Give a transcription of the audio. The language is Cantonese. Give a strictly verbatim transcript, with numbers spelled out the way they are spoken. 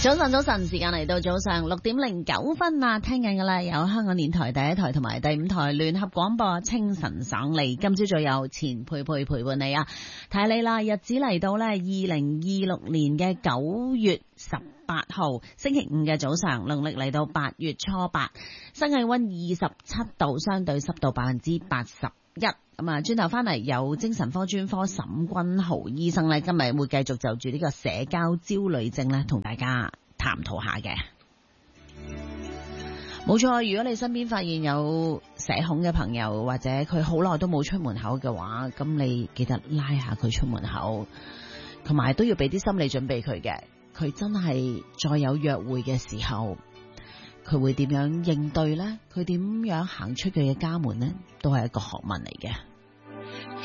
早晨，早晨，時間嚟到早上六點零九分啦，聽緊噶啦，有香港電台第一台同埋第五台聯合廣播清晨省利，今朝早有錢佩佩陪伴你啊，提你啦，日子嚟到呢，二零二六年嘅九月十八號星期五嘅早上，農曆嚟到八月初八，新氣溫二十七度，相對濕度百分之八十一。咁啊，轉頭翻嚟有精神科專科沈君豪醫生呢，今日會繼續就住呢個社交焦慮症呢，同大家探討下嘅。冇錯，如果你身邊發現有社恐嘅朋友，或者佢好耐都冇出門口嘅話，咁你記得拉下佢出門口，同埋都要俾啲心理準備佢嘅。佢真係再有約會嘅時候，佢會點樣應對呢？佢點樣行出佢嘅家門呢？都係一個學問嚟嘅。